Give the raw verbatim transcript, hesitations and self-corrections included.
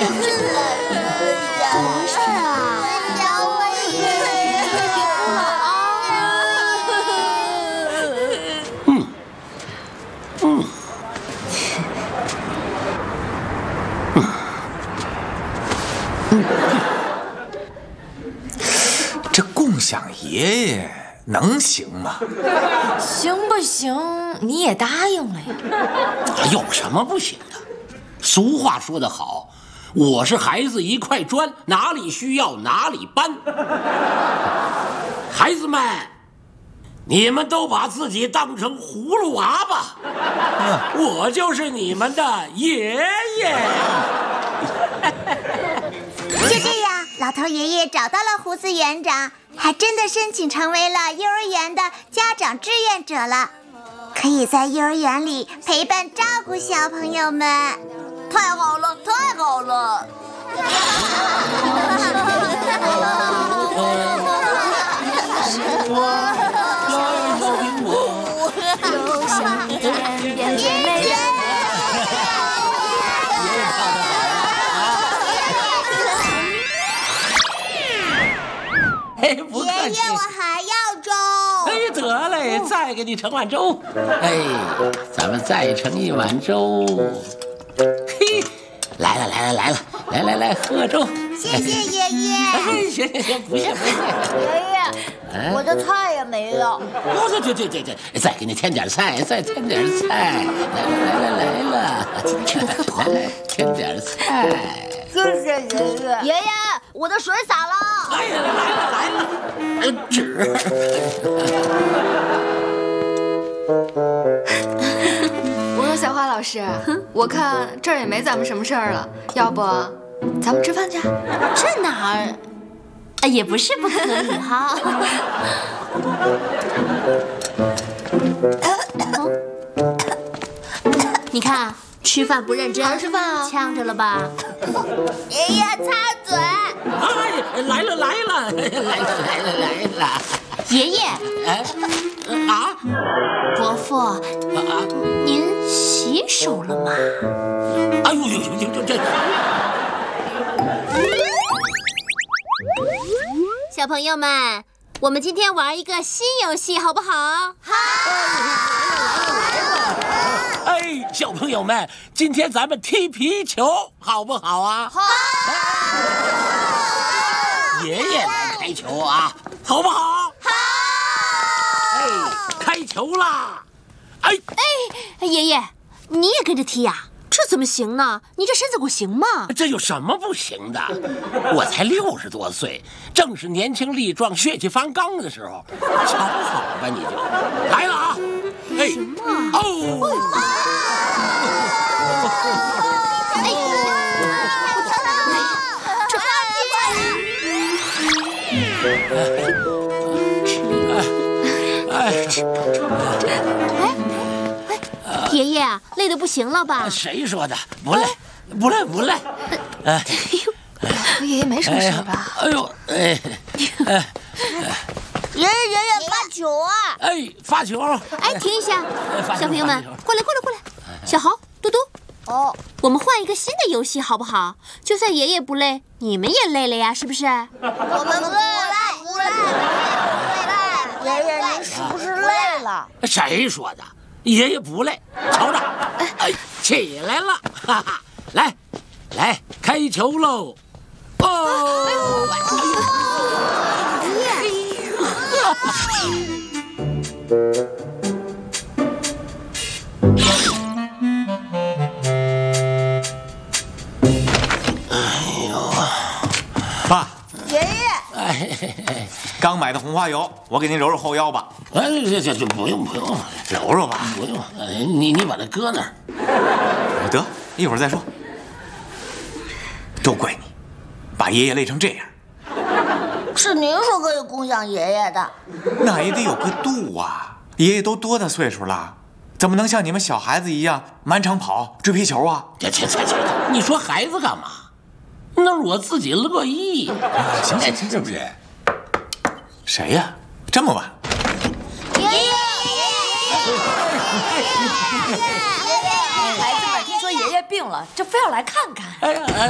怎么回事啊？ 嗯嗯嗯，这共享爷爷能行吗？ 行不行？你也答应了呀。 有什么不行的？俗话说得好，我是孩子一块砖，哪里需要哪里搬。孩子们，你们都把自己当成葫芦娃吧，我就是你们的爷爷。 就这样，老头爷爷找到了胡子园长，还真的申请成为了幼儿园的家长志愿者了，可以在幼儿园里陪伴照顾小朋友们。 太好了，太好了！ 就像一点点最美的。 哎，不客气。 爷爷，我还要粥。 哎，得嘞，再给你盛碗粥。哎，咱们再盛一碗粥。嘿，来了来了来了，来来来，喝粥。 谢谢爷爷。 哎，行行行，不谢不谢。 爷爷，我的菜也没了。 哦，对对对对对，再给你添点菜，再添点菜。来了来了来了， 吃的特饱。 来来，添点菜。 谢谢爷爷。爷爷，我的水洒了。 哎呀，来了来了，呃，纸。 我说小花老师，我看这儿也没咱们什么事儿了，要不咱们吃饭去？ 这哪儿？啊，也不是不可以哈。你看，吃饭不认真， 好好吃饭啊， 呛着了吧？ 爷爷擦嘴。 哎，来了来了，来了来了来了。 爷爷， 哎，啊， 伯父， 啊， 您洗手了吗？ 哎呦呦呦，这这。 小朋友们，我们今天玩一个新游戏，好不好？好。 哎，小朋友们，今天咱们踢皮球，好不好啊？好。爷爷来开球啊，好不好？好。哎，开球啦！哎哎，爷爷，你也跟着踢呀？这怎么行呢？你这身子骨行吗？ 这有什么不行的？我才六十多岁，正是年轻力壮、血气方刚的时候。瞧好吧，你就来了啊！哎， 什么？ 哦！ 哎呀，这哎哎，爷爷啊，累得不行了吧？ 谁说的？不累，不累，不累。哎呦，爷爷没什么事吧？ 哎呦，哎，哎， 爷爷，爷爷，发球啊！ 哎，发球！ 哎，停一下，小朋友们，过来，过来，过来。小豪，嘟嘟， 哦， 我们换一个新的游戏好不好？就算爷爷不累，你们也累了呀，是不是？ 我们不累，不累，不累。爷爷，您是不是累了？ 谁说的？爷爷不累，瞧着，哎，起来了，哈哈，来，来，开球喽！哦，哎呦， 爸， 爷爷， 哎， 刚买的红花油，我给您揉揉后腰吧。 哎，这这这不用不用， 揉揉吧， 不用，哎，你你把它搁那儿。 得，一会儿再说。都怪你，把爷爷累成这样。 是您说可以共享爷爷的。 那也得有个度啊！爷爷都多大岁数了，怎么能像你们小孩子一样满场跑追皮球啊？ 这这这这，你说孩子干嘛？那是我自己乐意。 行行行，是不是？谁呀？这么晚？ 爷爷， 孩子们听说爷爷病了，就非要来看看。 哎呀，哎